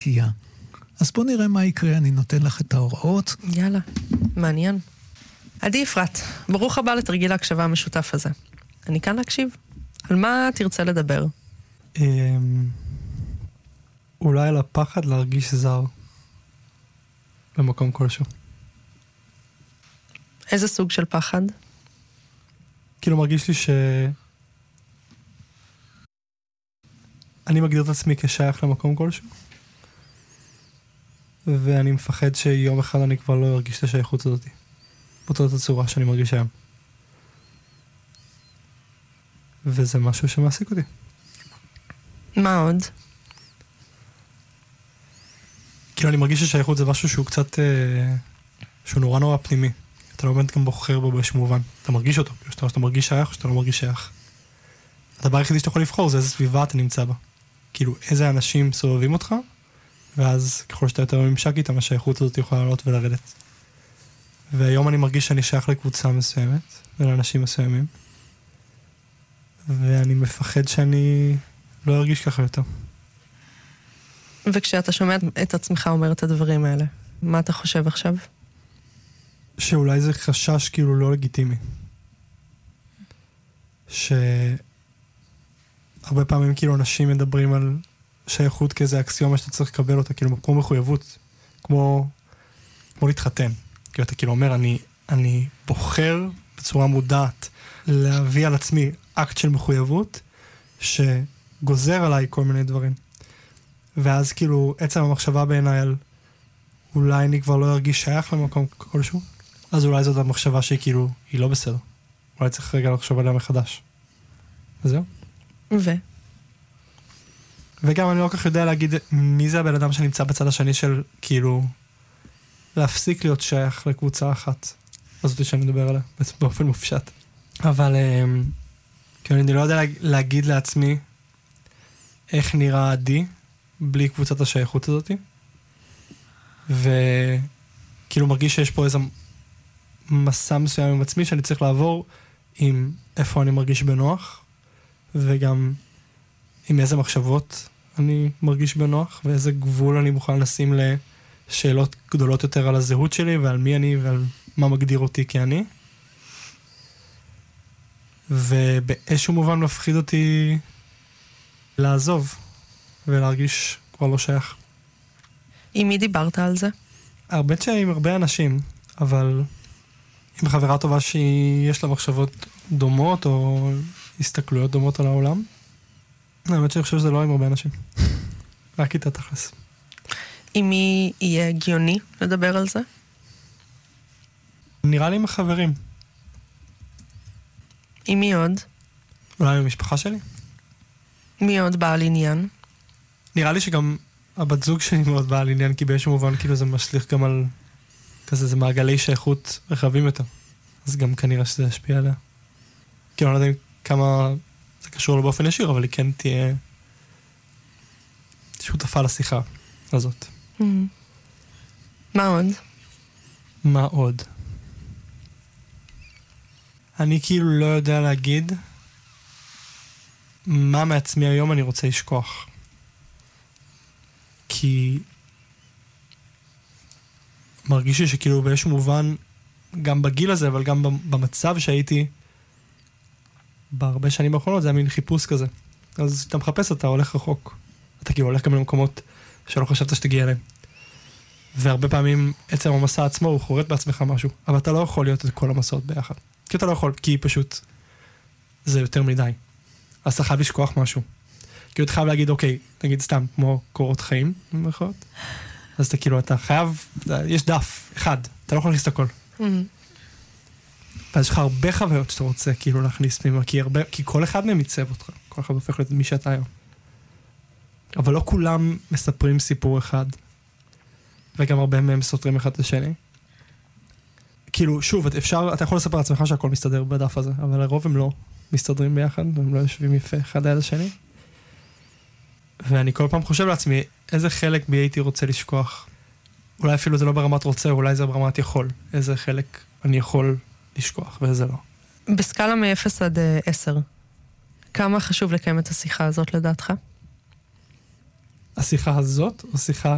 אז בוא נראה מה יקרה, אני נותן לך את ההוראות. יאללה, מעניין. עדי אפרת, ברוך הבא לתרגיל ההקשבה המשותף הזה. אני כאן להקשיב. על מה תרצה לדבר? אולי על הפחד להרגיש זר במקום כלשהו. איזה סוג של פחד? כאילו מרגיש לי אני מגדיר את עצמי כשייך למקום כלשהו, ואני מפחד שיום אחד אני כבר לא ארגיש את השייכות הזאת באותה צורה שאני מרגיש היום, וזה משהו שמעסיק אותי. מה עוד? כאילו אני מרגיש ששייכות זה משהו שהוא קצת שהוא נורא נורא פנימי. אתה לא באמת גם בוחר בו באיזשהו מובן, אתה מרגיש אותו, שאתה מרגיש שייך או שאתה לא מרגיש שייך. הדבר היחידי שאתה יכול לבחור זה איזה סביבה אתה נמצא בה, כאילו איזה אנשים סובבים אותך, ואז ככל שאתה יותר ממשק איתם השייכות הזאת יכולה לעלות ולרדת. והיום אני מרגיש שאני שייך לקבוצה מסוימת ולאנשים מסוימים, ואני מפחד שאני לא ארגיש ככה יותר. וכשאתה שומע את עצמך אומר את הדברים האלה, מה אתה חושב עכשיו? שאולי זה חשש כאילו לא לגיטימי. שהרבה פעמים כאילו אנשים מדברים על שייכות כאיזה אקסיומה שאתה צריך לקבל אותה, כאילו כמו מחויבות, כמו להתחתן. כאילו אתה כאילו אומר, אני בוחר בצורה מודעת להביא על עצמי אקט של מחויבות שגוזר עליי כל מיני דברים. ואז כאילו עצם המחשבה בעיניי על אולי אני כבר לא ארגיש שייך למקום כלשהו, אז אולי זאת המחשבה שהיא כאילו, היא לא בסדר. אולי צריך רגע לחשוב עליה מחדש. וזהו. וגם אני לא כך יודע להגיד מי זה הבן אדם שנמצא בצד השני של כאילו להפסיק להיות שייך לקבוצה אחת. הזאת שאני מדבר עליה באופן מופשט. אבל כאילו אני לא יודע להגיד לעצמי איך נראה עדי בלי קבוצת השייכות הזאת. וכאילו מרגיש שיש פה איזה מסע מסוים עם עצמי שאני צריך לעבור עם איפה אני מרגיש בנוח, וגם עם איזה מחשבות אני מרגיש בנוח, ואיזה גבול אני מוכן לשים לשאלות גדולות יותר על הזהות שלי, ועל מי אני, ועל מה מגדיר אותי כאני. ובאיזשהו מובן מפחיד אותי לעזוב, ולהרגיש כבר לא שייך. עם מי דיברת על זה? עם הרבה אנשים, אבל עם חברה טובה שיש לה מחשבות דומות, או הסתכלויות דומות על העולם. האמת שאני חושב שזה לא עם הרבה אנשים. רק איתה תכלס. עם מי יהיה הגיוני לדבר על זה? נראה לי עם החברים. עם מי עוד? אולי עם המשפחה שלי. מי עוד בעל עניין? נראה לי שגם הבת זוג שלי מאוד בעל עניין, כי באיזשהו מובן כאילו זה משליך גם על כזה, זה מעגלי שייכות רחבים יותר. אז גם כנראה שזה ישפיע עליה. כאילו אני לא יודע כמה זה קשור לו באופן ישיר, אבל היא כן תהיה שותפה לשיחה הזאת. מה עוד? מה עוד? אני כאילו לא יודע להגיד מה מעצמי היום אני רוצה לשכוח. כי מרגיש לי שכאילו באיזשהו מובן, גם בגיל הזה, אבל גם במצב שהייתי בהרבה שנים האחרונות, זה היה מין חיפוש כזה. אז אתה מחפש, אתה הולך רחוק. אתה כאילו הולך גם למקומות שלא חשבת שתגיע אליהם. והרבה פעמים עצם המסע עצמו הוא חורט בעצמך משהו, אבל אתה לא יכול להיות את כל המסעות ביחד. כי אתה לא יכול, כי פשוט זה יותר מדי. אז אתה חייב לשכוח משהו. כאילו אתה חייב להגיד, אוקיי, נגיד סתם, כמו קורות חיים, במירכאות. אז אתה כאילו, אתה חייב, יש דף אחד, אתה לא יכול להכניס את הכל. ואז יש לך הרבה חוויות שאתה רוצה כאילו להכניס פנימה, כי כל אחד מהם ייצב אותך, כל אחד הופך להיות מי שאתה היום. אבל לא כולם מספרים סיפור אחד, וגם הרבה מהם סותרים אחד את השני. כאילו, שוב, אתה יכול לספר לעצמך שהכל מסתדר בדף הזה, אבל לרוב הם לא מסתדרים ביחד, הם לא יושבים יפה אחד ליד השני. ואני כל פעם חושב לעצמי, איזה חלק בי הייתי רוצה לשכוח. אולי אפילו זה לא ברמת רוצה, אולי זה ברמת יכול. איזה חלק אני יכול לשכוח, ואיזה לא. בסקאלה מ-0 עד 10, כמה חשוב לקיים את השיחה הזאת לדעתך? השיחה הזאת, או שיחה